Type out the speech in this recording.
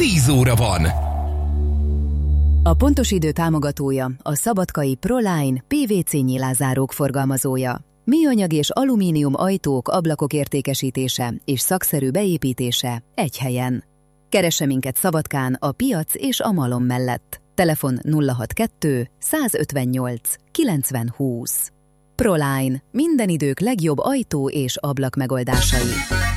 10 óra van. A Pontos Idő támogatója a szabadkai Proline PVC nyilázárók forgalmazója. Műanyag és alumínium ajtók, ablakok értékesítése és szakszerű beépítése egy helyen. Keresse minket Szabadkán a piac és a Malom mellett. Telefon 062 158 90 20. Proline. Minden idők legjobb ajtó és ablak megoldásai.